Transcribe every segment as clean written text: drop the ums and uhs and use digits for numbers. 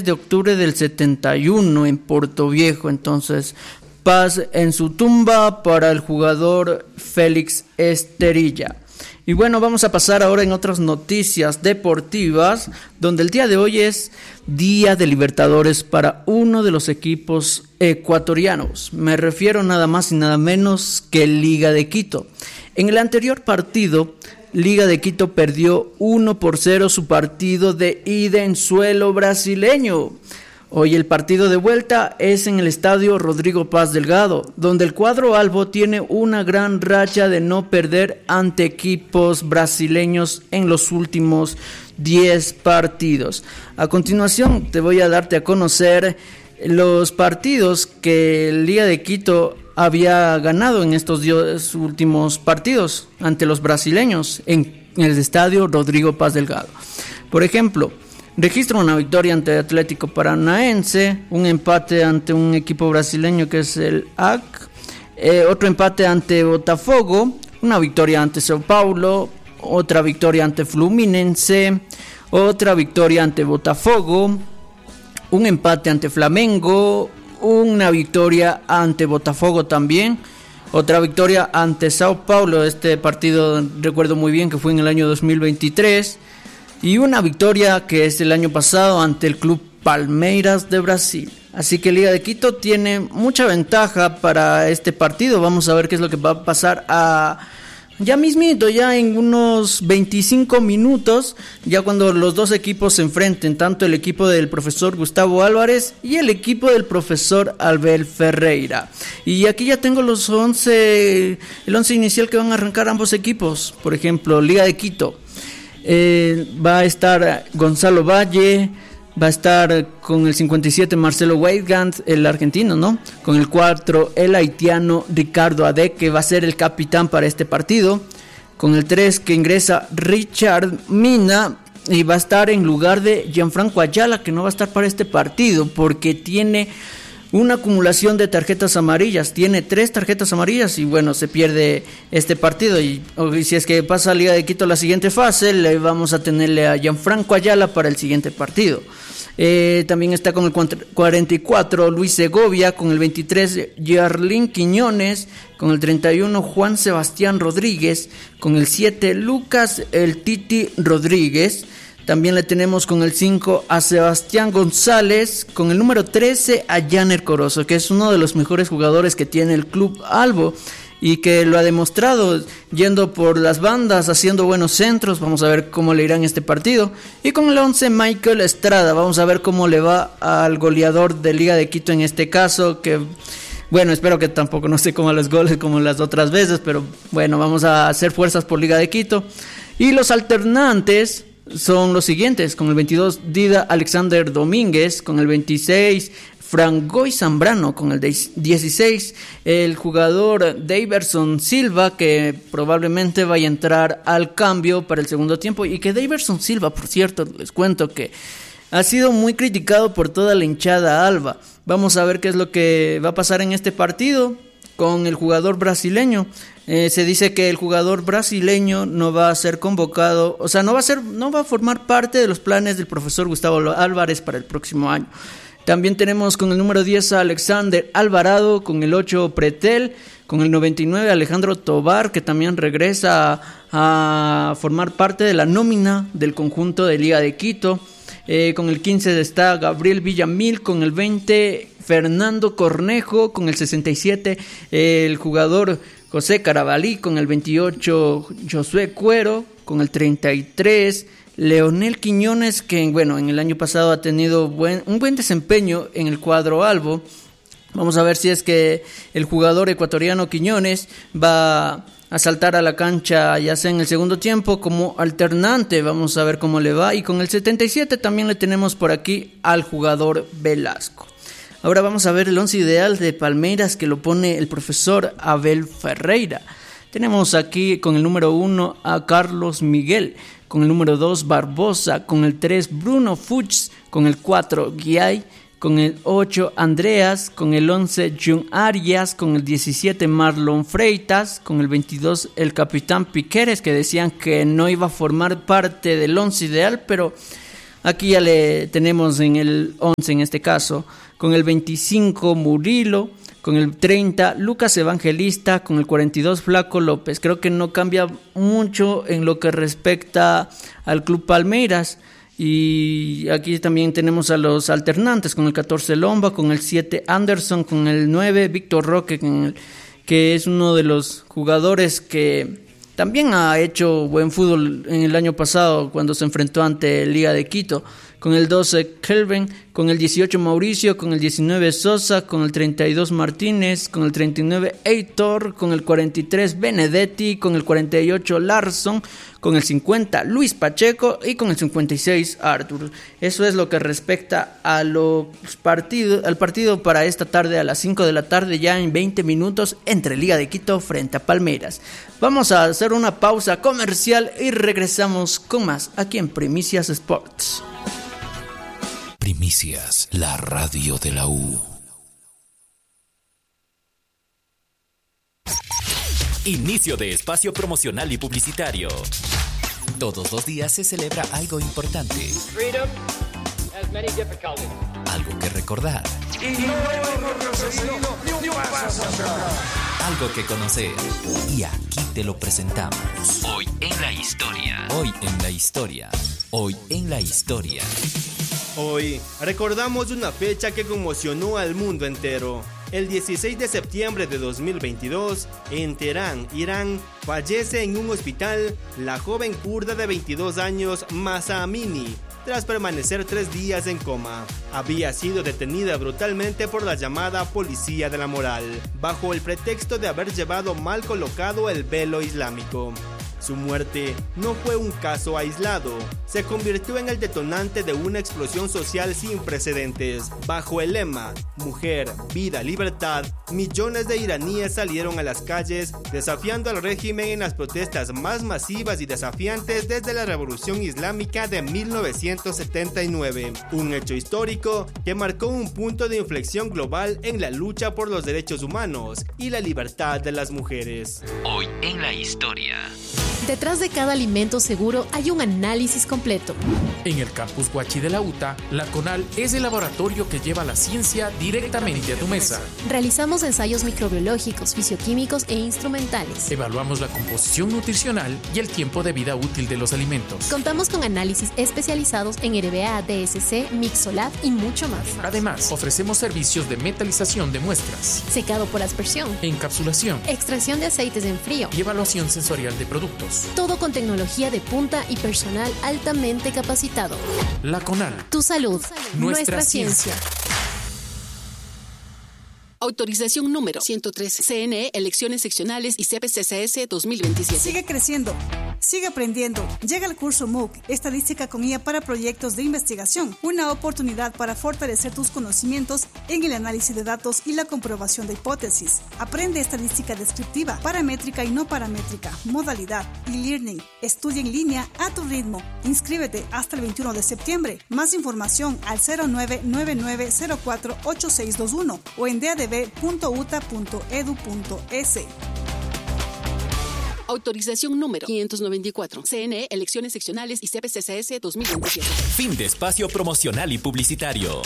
de octubre del 71 en Portoviejo. Entonces, paz en su tumba para el jugador Félix Esterilla. Y bueno, vamos a pasar ahora en otras noticias deportivas, donde el día de hoy es Día de Libertadores para uno de los equipos ecuatorianos. Me refiero nada más y nada menos que Liga de Quito. En el anterior partido, Liga de Quito perdió 1-0 su partido de ida en suelo brasileño. Hoy el partido de vuelta es en el estadio Rodrigo Paz Delgado, donde el cuadro albo tiene una gran racha de no perder ante equipos brasileños en los últimos 10 partidos. A continuación te voy a darte a conocer los partidos que el Liga de Quito había ganado en estos 10 últimos partidos ante los brasileños en el estadio Rodrigo Paz Delgado. Por ejemplo, registra una victoria ante Atlético Paranaense, un empate ante un equipo brasileño que es el AC, otro empate ante Botafogo, una victoria ante São Paulo, otra victoria ante Fluminense, otra victoria ante Botafogo, un empate ante Flamengo, una victoria ante Botafogo también, otra victoria ante São Paulo. Este partido recuerdo muy bien que fue en el año 2023. Y una victoria que es el año pasado ante el club Palmeiras de Brasil. Así que Liga de Quito tiene mucha ventaja para este partido. Vamos a ver qué es lo que va a pasar ya mismito, ya en unos 25 minutos, ya cuando los dos equipos se enfrenten, tanto el equipo del profesor Gustavo Álvarez y el equipo del profesor Abel Ferreira. Y aquí ya tengo el 11 inicial que van a arrancar ambos equipos. Por ejemplo, Liga de Quito. Va a estar Gonzalo Valle, va a estar con el 57 Marcelo Weigand, el argentino, ¿no? Con el 4 el haitiano Ricardo Ade, que va a ser el capitán para este partido. Con el 3 que ingresa Richard Mina y va a estar en lugar de Gianfranco Ayala, que no va a estar para este partido porque tiene una acumulación de tarjetas amarillas, tiene 3 tarjetas amarillas y bueno, se pierde este partido. Y si es que pasa a Liga de Quito la siguiente fase, le vamos a tenerle a Gianfranco Ayala para el siguiente partido. También está con el 44 Luis Segovia, con el 23 Yarlín Quiñones, con el 31 Juan Sebastián Rodríguez, con el 7 Lucas el Titi Rodríguez. También le tenemos con el 5 a Sebastián González, con el número 13 a Janer Corozo, que es uno de los mejores jugadores que tiene el club albo y que lo ha demostrado yendo por las bandas, haciendo buenos centros. Vamos a ver cómo le irá en este partido. Y con el 11 Michael Estrada, vamos a ver cómo le va al goleador de Liga de Quito en este caso, que bueno, espero que tampoco no se coma los goles como las otras veces, pero bueno, vamos a hacer fuerzas por Liga de Quito. Y los alternantes son los siguientes: con el 22 Dida Alexander Domínguez, con el 26 Frangoy Zambrano, con el 16 el jugador Daverson Silva, que probablemente vaya a entrar al cambio para el segundo tiempo. Y que Daverson Silva, por cierto, les cuento que ha sido muy criticado por toda la hinchada alba. Vamos a ver qué es lo que va a pasar en este partido con el jugador brasileño. Se dice que el jugador brasileño no va a ser convocado, o sea, no va a formar parte de los planes del profesor Gustavo Álvarez para el próximo año. También tenemos con el número 10 a Alexander Alvarado, con el 8 Pretel, con el 99 Alejandro Tobar, que también regresa a formar parte de la nómina del conjunto de Liga de Quito. Con el 15 está Gabriel Villamil, con el 20 Fernando Cornejo, con el 67 el jugador José Carabalí, con el 28 Josué Cuero, con el 33 Leonel Quiñones, que bueno, en el año pasado ha tenido un buen desempeño en el cuadro albo. Vamos a ver si es que el jugador ecuatoriano Quiñones va a saltar a la cancha ya sea en el segundo tiempo como alternante. Vamos a ver cómo le va. Y con el 77 también le tenemos por aquí al jugador Velasco. Ahora vamos a ver el 11 ideal de Palmeiras, que lo pone el profesor Abel Ferreira. Tenemos aquí con el número 1 a Carlos Miguel, con el número 2 Barbosa, con el 3 Bruno Fuchs, con el 4 Guiay, con el 8 Andreas, con el 11 Jun Arias, con el 17 Marlon Freitas, con el 22 el capitán Piqueres, que decían que no iba a formar parte del 11 ideal, pero Aquí ya le tenemos en el 11 en este caso, con el 25 Murilo, con el 30 Lucas Evangelista, con el 42 Flaco López. Creo que no cambia mucho en lo que respecta al Club Palmeiras. Y aquí también tenemos a los alternantes, con el 14 Lomba, con el 7 Anderson, con el 9 Víctor Roque, que es uno de los jugadores que también ha hecho buen fútbol en el año pasado cuando se enfrentó ante Liga de Quito. Con el 12 Kelvin, con el 18 Mauricio, con el 19 Sosa, con el 32 Martínez, con el 39 Heitor, con el 43 Benedetti, con el 48 Larson, con el 50 Luis Pacheco y con el 56 Arthur. Eso es lo que respecta a al partido para esta tarde a las 5 de la tarde, ya en 20 minutos, entre Liga de Quito frente a Palmeiras. Vamos a hacer una pausa comercial y regresamos con más aquí en Primicias Sports. Primicias, la radio de la U. Inicio de espacio promocional y publicitario. Todos los días se celebra algo importante. Freedom has many difficulties. Algo que recordar. Y no hemos conseguido ni un paso atrás. Algo que conocer. Y aquí te lo presentamos. Hoy en la historia. Hoy en la historia. Hoy en la historia. Hoy recordamos una fecha que conmocionó al mundo entero. El 16 de septiembre de 2022, en Teherán, Irán, fallece en un hospital la joven kurda de 22 años Mahsa Amini, tras permanecer 3 días en coma. Había sido detenida brutalmente por la llamada policía de la moral, bajo el pretexto de haber llevado mal colocado el velo islámico. Su muerte no fue un caso aislado, se convirtió en el detonante de una explosión social sin precedentes. Bajo el lema Mujer, Vida, Libertad, millones de iraníes salieron a las calles desafiando al régimen en las protestas más masivas y desafiantes desde la Revolución Islámica de 1979. Un hecho histórico que marcó un punto de inflexión global en la lucha por los derechos humanos y la libertad de las mujeres. Hoy en la historia. Detrás de cada alimento seguro hay un análisis completo. En el campus Huachi de la UTA, la CONAL es el laboratorio que lleva la ciencia directamente a tu mesa. Realizamos ensayos microbiológicos, fisicoquímicos e instrumentales. Evaluamos la composición nutricional y el tiempo de vida útil de los alimentos. Contamos con análisis especializados en RBA, DSC, Mixolab y mucho más. Además, ofrecemos servicios de metalización de muestras, secado por aspersión, encapsulación, extracción de aceites en frío y evaluación sensorial de productos. Todo con tecnología de punta y personal altamente capacitado. La CONAL. Tu salud, nuestra ciencia. Autorización número 113. CNE, Elecciones Seccionales y CPCCS 2027. Sigue creciendo. Sigue aprendiendo. Llega el curso MOOC, Estadística con IA para proyectos de investigación. Una oportunidad para fortalecer tus conocimientos en el análisis de datos y la comprobación de hipótesis. Aprende estadística descriptiva, paramétrica y no paramétrica, modalidad, e-learning. Estudia en línea a tu ritmo. Inscríbete hasta el 21 de septiembre. Más información al 0999048621 o en dadb.uta.edu.es. Autorización número 594. CNE, Elecciones Seccionales y CPCCS 2027. Fin de espacio promocional y publicitario.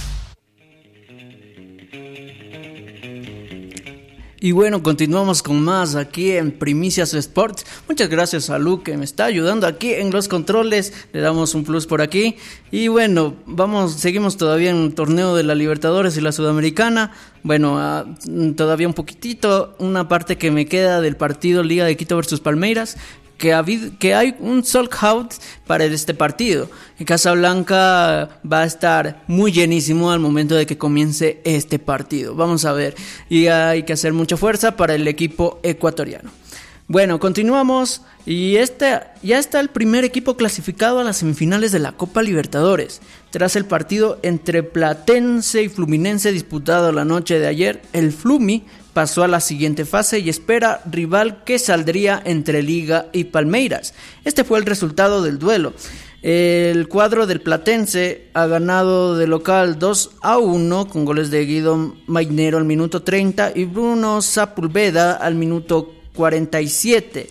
Y bueno, continuamos con más aquí en Primicias Sports. Muchas gracias a Lu que me está ayudando aquí en los controles. Le damos un plus por aquí. Y bueno, seguimos todavía en el torneo de la Libertadores y la Sudamericana. Bueno, todavía un poquitito, una parte que me queda del partido Liga de Quito versus Palmeiras. Que hay un sold out para este partido. En Casablanca va a estar muy llenísimo al momento de que comience este partido. Vamos a ver. Y hay que hacer mucha fuerza para el equipo ecuatoriano. Bueno, continuamos. Y ya está el primer equipo clasificado a las semifinales de la Copa Libertadores. Tras el partido entre Platense y Fluminense disputado la noche de ayer, el Flumi pasó a la siguiente fase y espera rival que saldría entre Liga y Palmeiras. Este fue el resultado del duelo. El cuadro del Platense ha ganado de local 2-1 con goles de Guido Mainero al minuto 30 y Bruno Sepúlveda al minuto 47.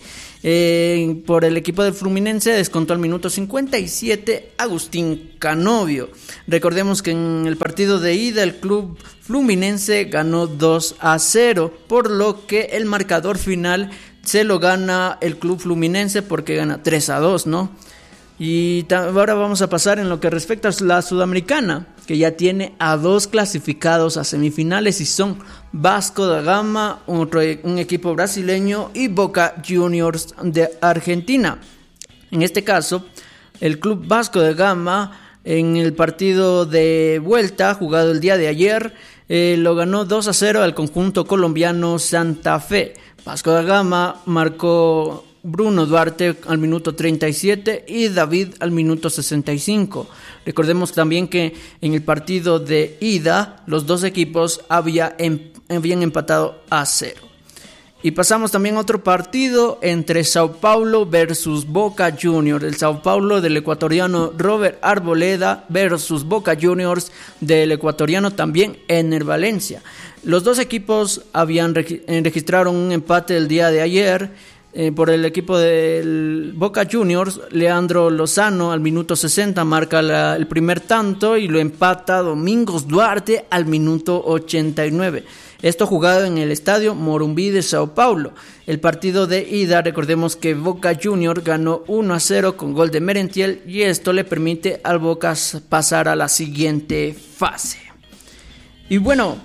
Por el equipo del Fluminense descontó al minuto 57 Agustín Canovio. Recordemos que en el partido de ida el club Fluminense ganó 2-0, por lo que el marcador final se lo gana el club Fluminense porque gana 3-2, ¿no? Y ahora vamos a pasar en lo que respecta a la Sudamericana, que ya tiene a 2 clasificados a semifinales y son Vasco da Gama, un equipo brasileño, y Boca Juniors de Argentina. En este caso, el club Vasco da Gama en el partido de vuelta jugado el día de ayer lo ganó 2-0 al conjunto colombiano Santa Fe. Vasco da Gama marcó Bruno Duarte al minuto 37 y David al minuto 65. Recordemos también que en el partido de ida los dos equipos habían empatado a 0. Y pasamos también a otro partido entre Sao Paulo versus Boca Juniors. El Sao Paulo del ecuatoriano Robert Arboleda versus Boca Juniors del ecuatoriano también Ener Valencia. Los dos equipos registraron un empate el día de ayer. Por el equipo del Boca Juniors, Leandro Lozano al minuto 60 marca el primer tanto y lo empata Domingos Duarte al minuto 89. Esto jugado en el estadio Morumbi de Sao Paulo. El partido de ida, recordemos que Boca Juniors ganó 1-0 con gol de Merentiel y esto le permite al Boca pasar a la siguiente fase. Y bueno,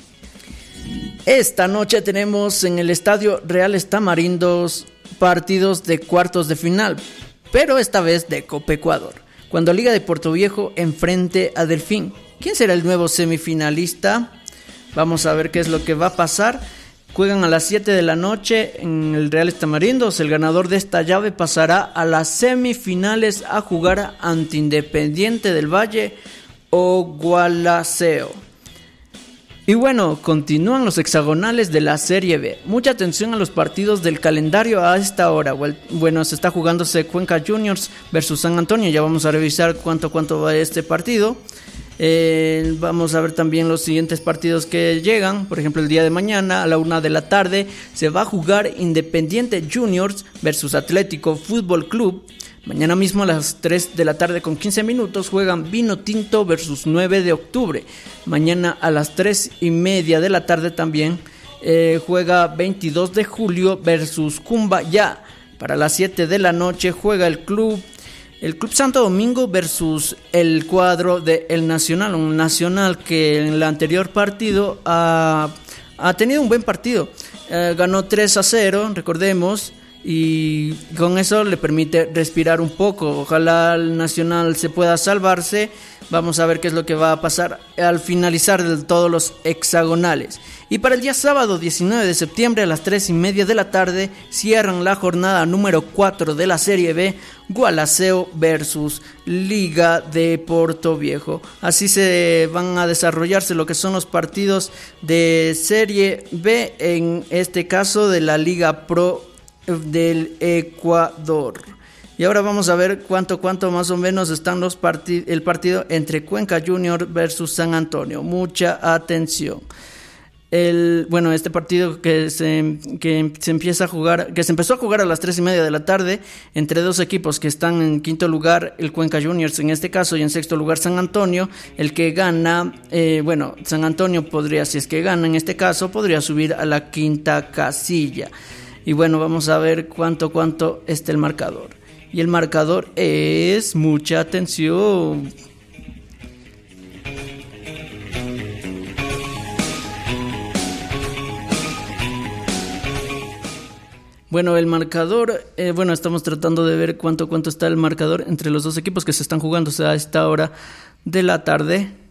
esta noche tenemos en el Estadio Reales Tamarindos partidos de cuartos de final, pero esta vez de Copa Ecuador, cuando Liga de Puerto Viejo enfrente a Delfín. ¿Quién será el nuevo semifinalista? Vamos a ver qué es lo que va a pasar. Juegan a las 7 de la noche en el Reales Tamarindos. El ganador de esta llave pasará a las semifinales a jugar ante Independiente del Valle o Gualaceo. Y bueno, continúan los hexagonales de la Serie B. Mucha atención a los partidos del calendario a esta hora. Bueno, se está jugándose Cuenca Juniors versus San Antonio. Ya vamos a revisar cuánto va este partido. Vamos a ver también los siguientes partidos que llegan. Por ejemplo, el día de mañana a la 1 de la tarde se va a jugar Independiente Juniors versus Atlético Fútbol Club. Mañana mismo a las 3 de la tarde con 15 minutos juegan Vino Tinto versus 9 de octubre. Mañana a las 3:30 de la tarde también juega 22 de julio versus Cumbayá. Para las 7 de la noche juega el Club Santo Domingo versus el cuadro de El Nacional. Un Nacional que en el anterior partido ha tenido un buen partido. Ganó 3-0, recordemos. Y con eso le permite respirar un poco. Ojalá el Nacional se pueda salvarse. Vamos a ver qué es lo que va a pasar al finalizar de todos los hexagonales. Y para el día sábado 19 de septiembre a las 3:30 de la tarde cierran la jornada número 4 de la Serie B, Gualaceo versus Liga de Puerto Viejo. Así se van a desarrollarse lo que son los partidos de Serie B, en este caso de la Liga Pro del Ecuador. Y ahora vamos a ver cuánto más o menos están el partido entre Cuenca Junior versus San Antonio. Mucha atención. Este partido que se empezó a jugar a las 3:30 de la tarde entre dos equipos que están en quinto lugar, el Cuenca Juniors en este caso, y en sexto lugar San Antonio. El que gana, San Antonio podría, si es que gana en este caso, podría subir a la quinta casilla. Y bueno, vamos a ver cuánto está el marcador. Y el marcador es, mucha atención, bueno, el marcador, estamos tratando de ver cuánto está el marcador entre los dos equipos que se están jugando a esta hora de la tarde.